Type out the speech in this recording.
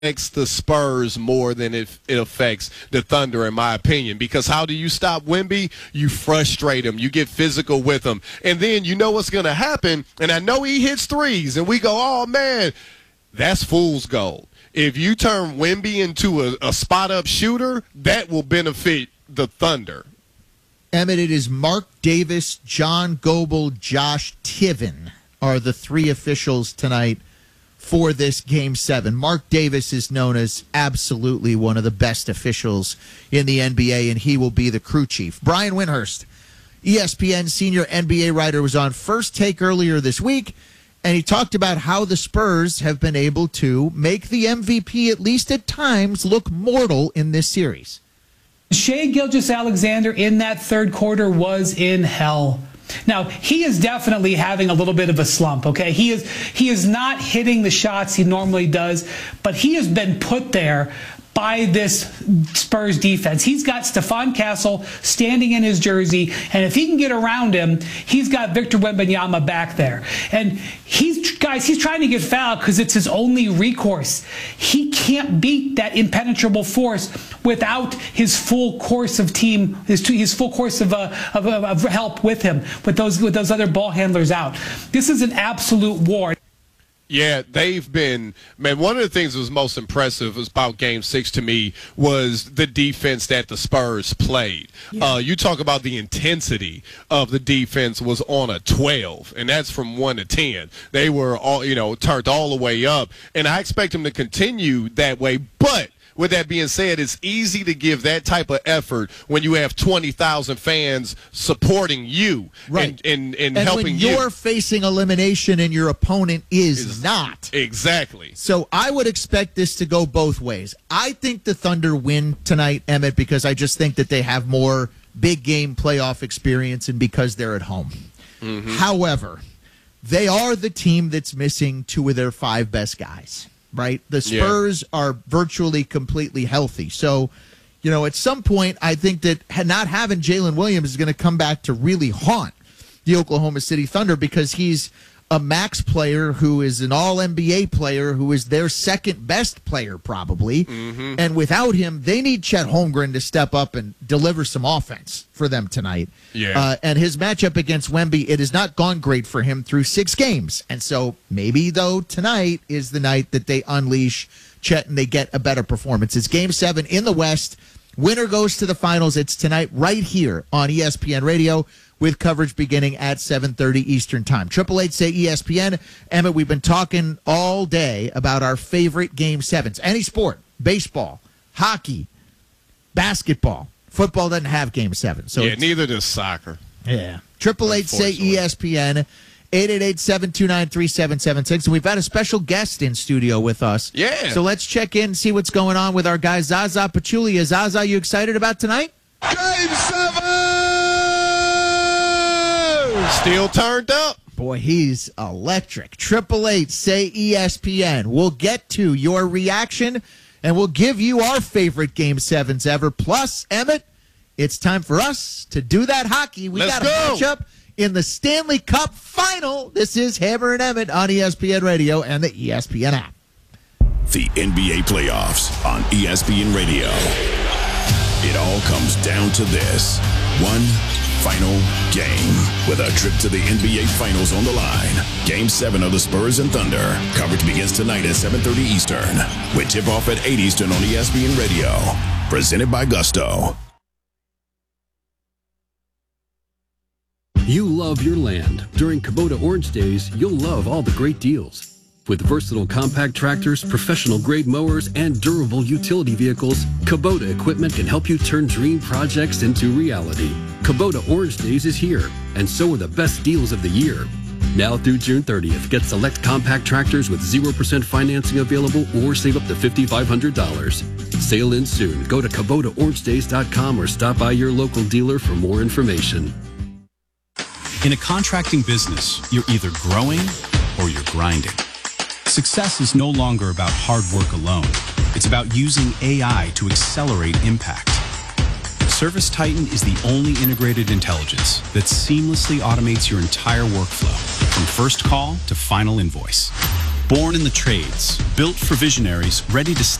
affects the Spurs more than it affects the Thunder, in my opinion. Because how do you stop Wemby? You frustrate him. You get physical with him. And then you know what's going to happen. And I know he hits threes, and we go, oh, man, that's fool's gold. If you turn Wemby into a spot-up shooter, that will benefit the Thunder. Emmett, it is Mark Davis, John Goebel, Josh Tiven are the three officials tonight for this Game 7. Mark Davis is known as absolutely one of the best officials in the NBA, and he will be the crew chief. Brian Windhorst, ESPN senior NBA writer, was on First Take earlier this week, and he talked about how the Spurs have been able to make the MVP, at least at times, look mortal in this series. Shai Gilgeous-Alexander in that third quarter was in hell. Now, he is definitely having a little bit of a slump, okay? He is not hitting the shots he normally does, but he has been put there by this Spurs defense. He's got Stephon Castle standing in his jersey, and if he can get around him, he's got Victor Wembanyama back there. And he's trying to get fouled because it's his only recourse. He can't beat that impenetrable force without his full course of team, his full course of help with him, with those other ball handlers out. This is an absolute war. Yeah, they've been, man, one of the things that was most impressive about Game 6 to me was the defense that the Spurs played. Yeah. You talk about the intensity of the defense was on a 12, and that's from 1 to 10. They were all, turned all the way up, and I expect them to continue that way, but with that being said, it's easy to give that type of effort when you have 20,000 fans supporting you, right, and when helping you. You're facing elimination and your opponent is not. Exactly. So I would expect this to go both ways. I think the Thunder win tonight, Emmett, because I just think that they have more big game playoff experience and because they're at home. Mm-hmm. However, they are the team that's missing 2 of their 5 best guys. Right? The Spurs are virtually completely healthy. So, at some point, I think that not having Jalen Williams is going to come back to really haunt the Oklahoma City Thunder because he's a max player who is an all-NBA player who is their second best player probably. Mm-hmm. And without him, they need Chet Holmgren to step up and deliver some offense for them tonight. Yeah. And his matchup against Wemby, it has not gone great for him through 6 games. And so maybe, though, tonight is the night that they unleash Chet and they get a better performance. It's Game 7 in the West. Winner goes to the finals. It's tonight right here on ESPN Radio, with coverage beginning at 7:30 Eastern Time. 888-SAY-ESPN. Emmett, we've been talking all day about our favorite Game 7s. Any sport, baseball, hockey, basketball. Football doesn't have Game 7. So neither does soccer. Yeah. 888-SAY-ESPN. 888-729-3776. And we've got a special guest in studio with us. Yeah. So let's check in and see what's going on with our guy, Zaza Pachulia. Zaza, you excited about tonight? Game 7! Still turned up. Boy, he's electric. 888-SAY-ESPN. We'll get to your reaction, and we'll give you our favorite Game 7s ever. Plus, Emmett, it's time for us to do that hockey. Let's got a matchup in the Stanley Cup Final. This is Hammer and Emmett on ESPN Radio and the ESPN app. The NBA playoffs on ESPN Radio. It all comes down to this. One final game with a trip to the NBA Finals on the line. Game 7 of the Spurs and Thunder. Coverage begins tonight at 7:30 Eastern with tip-off at 8 Eastern on ESPN Radio. Presented by Gusto. You love your land. During Kubota Orange Days, you'll love all the great deals. With versatile compact tractors, professional-grade mowers, and durable utility vehicles, Kubota equipment can help you turn dream projects into reality. Kubota Orange Days is here, and so are the best deals of the year. Now through June 30th, get select compact tractors with 0% financing available or save up to $5,500. Sale ends soon. Go to KubotaOrangeDays.com or stop by your local dealer for more information. In a contracting business, you're either growing or you're grinding. Success is no longer about hard work alone. It's about using AI to accelerate impact. ServiceTitan is the only integrated intelligence that seamlessly automates your entire workflow, from first call to final invoice. Born in the trades, built for visionaries, ready to